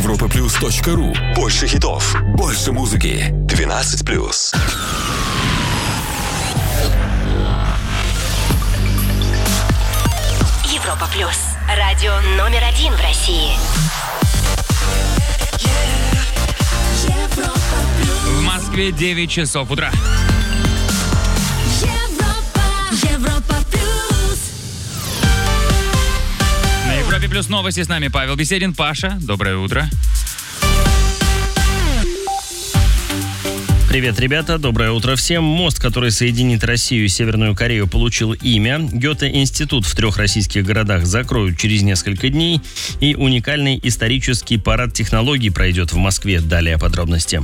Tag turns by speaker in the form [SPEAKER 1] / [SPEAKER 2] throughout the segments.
[SPEAKER 1] europaplus.ru. Больше хитов, больше музыки. 12+.
[SPEAKER 2] Европа Плюс. Радио номер 1 в России.
[SPEAKER 3] В Москве 9 часов утра.
[SPEAKER 4] Европа Плюс.
[SPEAKER 3] На Европе Плюс новости, с нами Павел Беседин. Паша, доброе утро.
[SPEAKER 5] Привет, ребята, доброе утро всем. Мост, который соединит Россию и Северную Корею, получил имя. Гёте-институт в 3 российских городах закроют через несколько дней. И уникальный исторический парад технологий пройдет в Москве. Далее подробности.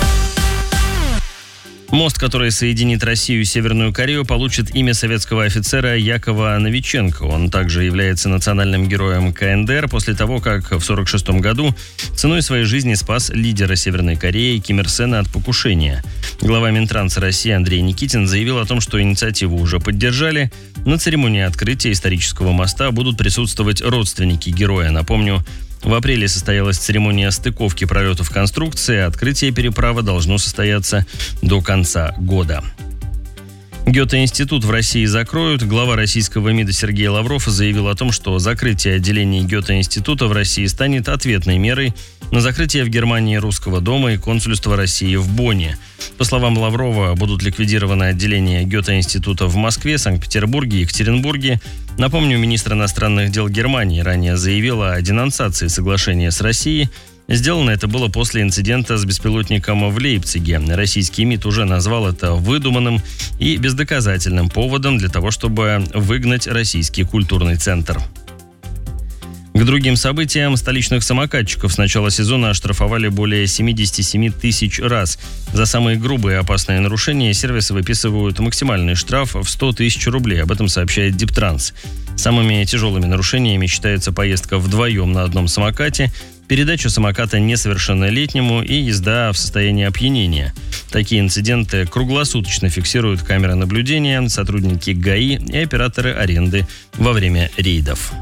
[SPEAKER 5] Мост, который соединит Россию и Северную Корею, получит имя советского офицера Якова Новиченко. Он также является национальным героем КНДР после того, как в 1946 году ценой своей жизни спас лидера Северной Кореи Ким Ир Сена от покушения. Глава Минтранса России Андрей Никитин заявил о том, что инициативу уже поддержали. На церемонии открытия исторического моста будут присутствовать родственники героя. Напомню, в апреле состоялась церемония стыковки пролетов конструкции, а открытие переправы должно состояться до конца года. Гёте-институт в России закроют. Глава российского МИДа Сергей Лавров заявил о том, что закрытие отделений Гёте-института в России станет ответной мерой на закрытие в Германии Русского дома и консульства России в Бонне. По словам Лаврова, будут ликвидированы отделения Гёте-института в Москве, Санкт-Петербурге и Екатеринбурге. Напомню, министр иностранных дел Германии ранее заявил о денонсации соглашения с Россией. Сделано это было после инцидента с беспилотником в Лейпциге. Российский МИД уже назвал это выдуманным и бездоказательным поводом для того, чтобы выгнать российский культурный центр. К другим событиям: столичных самокатчиков с начала сезона оштрафовали более 77 тысяч раз. За самые грубые и опасные нарушения сервисы выписывают максимальный штраф в 100 тысяч рублей. Об этом сообщает Диптранс. Самыми тяжелыми нарушениями считается поездка вдвоем на одном самокате, передача самоката несовершеннолетнему и езда в состоянии опьянения. Такие инциденты круглосуточно фиксируют камеры наблюдения, сотрудники ГАИ и операторы аренды во время рейдов.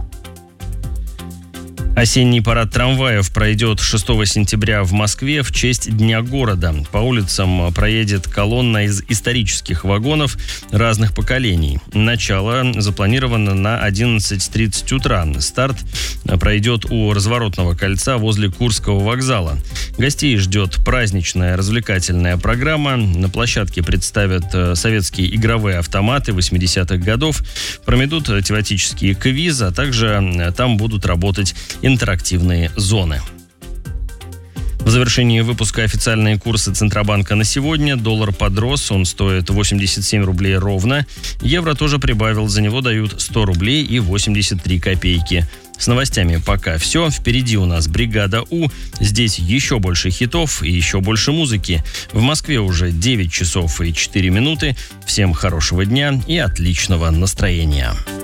[SPEAKER 5] Осенний парад трамваев пройдет 6 сентября в Москве в честь Дня города. По улицам проедет колонна из исторических вагонов разных поколений. Начало запланировано на 11:30 утра. Старт пройдет у разворотного кольца возле Курского вокзала. Гостей ждет праздничная развлекательная программа. На площадке представят советские игровые автоматы 80-х годов, проведут тематические квизы, а также там будут работать интерактивные зоны. В завершении выпуска официальные курсы Центробанка на сегодня. Доллар подрос, он стоит 87 рублей ровно. Евро тоже прибавил, за него дают 100 рублей и 83 копейки. С новостями пока все. Впереди у нас «Бригада У». Здесь еще больше хитов и еще больше музыки. В Москве уже 9 часов и 4 минуты. Всем хорошего дня и отличного настроения.